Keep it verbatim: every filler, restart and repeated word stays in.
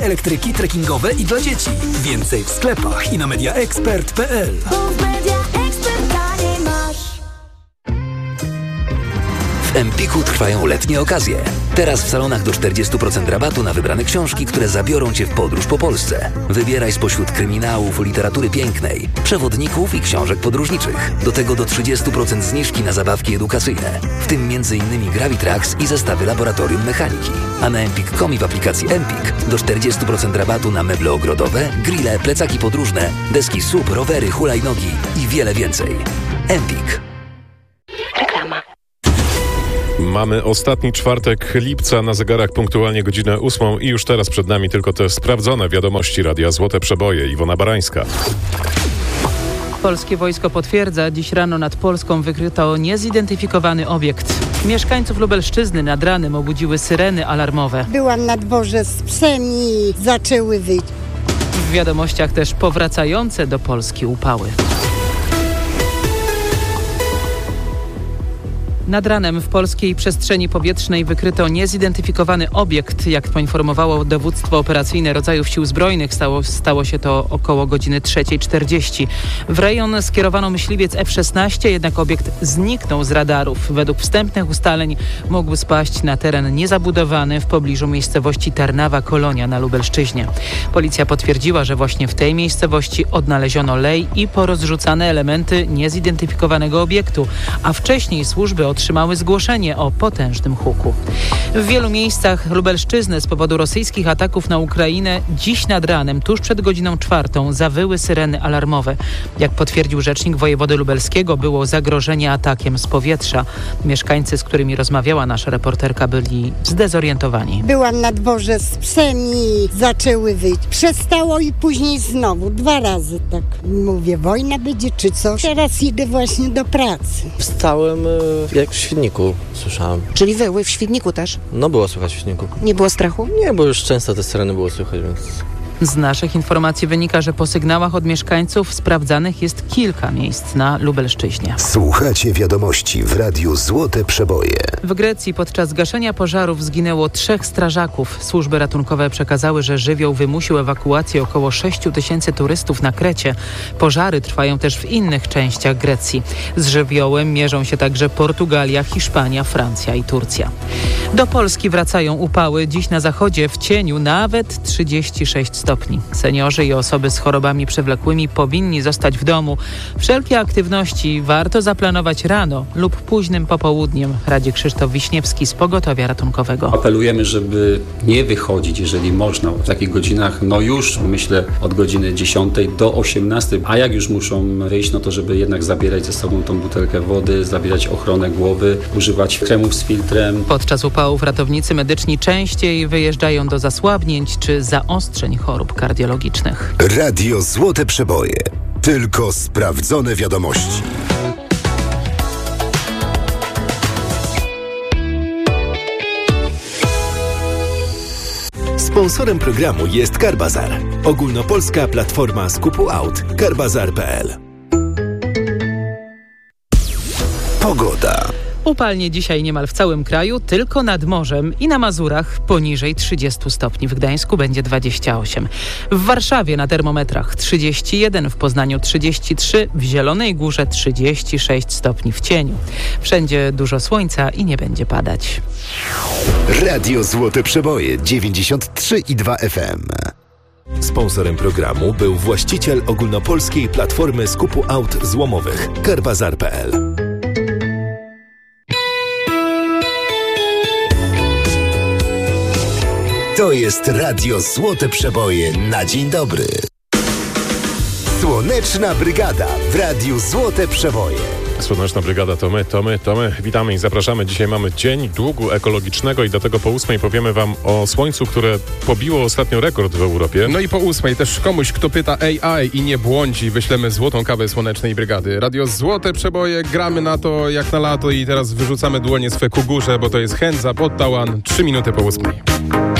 Elektryki trekkingowe i dla dzieci. Więcej w sklepach i na mediaexpert kropka p l. W Empiku trwają letnie okazje. Teraz w salonach do czterdzieści procent rabatu na wybrane książki, które zabiorą Cię w podróż po Polsce. Wybieraj spośród kryminałów, literatury pięknej, przewodników i książek podróżniczych. Do tego do trzydzieści procent zniżki na zabawki edukacyjne, w tym między innymi Gravitrax i zestawy laboratorium mechaniki. A na empik kropka com i w aplikacji Empik do czterdzieści procent rabatu na meble ogrodowe, grille, plecaki podróżne, deski S U P, rowery, hulajnogi i wiele więcej. Empik. Reklama. Mamy ostatni czwartek lipca, na zegarach punktualnie godzinę ósmą i już teraz przed nami tylko te sprawdzone wiadomości Radia Złote Przeboje. Iwona Barańska. Polskie wojsko potwierdza, dziś rano nad Polską wykryto niezidentyfikowany obiekt. Mieszkańców Lubelszczyzny nad ranem obudziły syreny alarmowe. Byłam na dworze z psem i zaczęły wyć. W wiadomościach też powracające do Polski upały. Nad ranem w polskiej przestrzeni powietrznej wykryto niezidentyfikowany obiekt. Jak poinformowało dowództwo operacyjne rodzajów sił zbrojnych, stało, stało się to około godziny trzeciej czterdzieści. W rejon skierowano myśliwiec F szesnaście, jednak obiekt zniknął z radarów. Według wstępnych ustaleń mógł spaść na teren niezabudowany w pobliżu miejscowości Tarnawa Kolonia na Lubelszczyźnie. Policja potwierdziła, że właśnie w tej miejscowości odnaleziono lej i porozrzucane elementy niezidentyfikowanego obiektu, a wcześniej służby otrzymały zgłoszenie o potężnym huku. W wielu miejscach Lubelszczyzny z powodu rosyjskich ataków na Ukrainę dziś nad ranem, tuż przed godziną czwartą, zawyły syreny alarmowe. Jak potwierdził rzecznik wojewody lubelskiego, było zagrożenie atakiem z powietrza. Mieszkańcy, z którymi rozmawiała nasza reporterka, byli zdezorientowani. Byłam na dworze z psem i zaczęły wyć. Przestało i później znowu, dwa razy tak. Mówię, wojna będzie czy coś? Teraz idę właśnie do pracy. Wstałem jak w Świdniku, słyszałem. Czyli wyły w Świdniku też? No było słychać w Świdniku. Nie było strachu? Nie, bo już często te syreny było słychać, więc... Z naszych informacji wynika, że po sygnałach od mieszkańców sprawdzanych jest kilka miejsc na Lubelszczyźnie. Słuchacie wiadomości w Radiu Złote Przeboje. W Grecji podczas gaszenia pożarów zginęło trzech strażaków. Służby ratunkowe przekazały, że żywioł wymusił ewakuację około sześciu tysięcy turystów na Krecie. Pożary trwają też w innych częściach Grecji. Z żywiołem mierzą się także Portugalia, Hiszpania, Francja i Turcja. Do Polski wracają upały. Dziś na zachodzie w cieniu nawet trzydzieści sześć stopni. Seniorzy i osoby z chorobami przewlekłymi powinni zostać w domu. Wszelkie aktywności warto zaplanować rano lub późnym popołudniem, radzi Krzysztof Wiśniewski z Pogotowia Ratunkowego. Apelujemy, żeby nie wychodzić, jeżeli można, w takich godzinach, no już myślę od godziny dziesiątej do osiemnastej, a jak już muszą wyjść, no to żeby jednak zabierać ze sobą tą butelkę wody, zabierać ochronę głowy, używać kremów z filtrem. Podczas upałów ratownicy medyczni częściej wyjeżdżają do zasłabnięć czy zaostrzeń chorób kardiologicznych. Radio Złote Przeboje. Tylko sprawdzone wiadomości. Sponsorem programu jest Carbazar. Ogólnopolska platforma skupu aut. carbazar kropka p l. Pogoda. Upalnie dzisiaj niemal w całym kraju, tylko nad morzem i na Mazurach poniżej trzydziestu stopni. W Gdańsku będzie dwadzieścia osiem. W Warszawie na termometrach trzydzieści jeden, w Poznaniu trzydzieści trzy, w Zielonej Górze trzydzieści sześć stopni w cieniu. Wszędzie dużo słońca i nie będzie padać. Radio Złote Przeboje dziewięćdziesiąt trzy i dwa F M. Sponsorem programu był właściciel ogólnopolskiej platformy skupu aut złomowych carbazar kropka p l. To jest Radio Złote Przeboje na dzień dobry. Słoneczna Brygada w Radiu Złote Przeboje. Słoneczna Brygada to my, to my, to my. Witamy i zapraszamy. Dzisiaj mamy Dzień Długu Ekologicznego i dlatego po ósmej powiemy wam o słońcu, które pobiło ostatnio rekord w Europie. No i po ósmej też komuś, kto pyta A I i nie błądzi, wyślemy złotą kawę Słonecznej Brygady. Radio Złote Przeboje, gramy na to jak na lato i teraz wyrzucamy dłonie swe ku górze, bo to jest Hands Up od Tawan, trzy minuty po ósmej.